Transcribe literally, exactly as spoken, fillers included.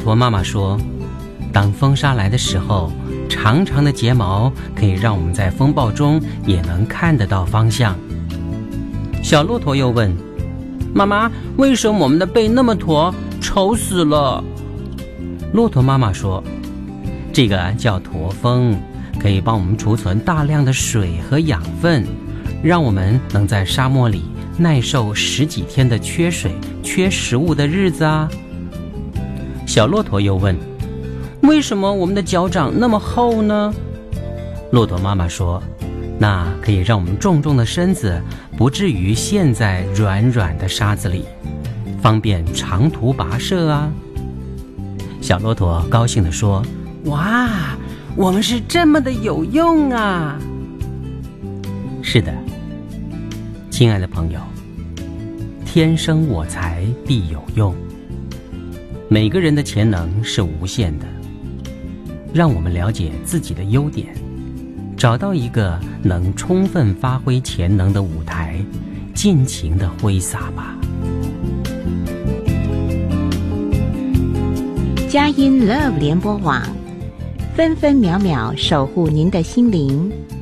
驼妈妈说，当风沙来的时候，长长的睫毛可以让我们在风暴中也能看得到方向。小骆驼又问，妈妈，为什么我们的背那么驼，丑死了？骆驼妈妈说，这个叫驼峰，可以帮我们储存大量的水和养分，让我们能在沙漠里耐受十几天的缺水、缺食物的日子啊。小骆驼又问，为什么我们的脚掌那么厚呢？骆驼妈妈说，那可以让我们重重的身子不至于陷在软软的沙子里，方便长途跋涉啊。小骆驼高兴地说，哇，我们是这么的有用啊！是的，亲爱的朋友，天生我材必有用。每个人的潜能是无限的，让我们了解自己的优点，找到一个能充分发挥潜能的舞台，尽情地挥洒吧。 佳音 Love 联播网，分分秒秒守护您的心灵。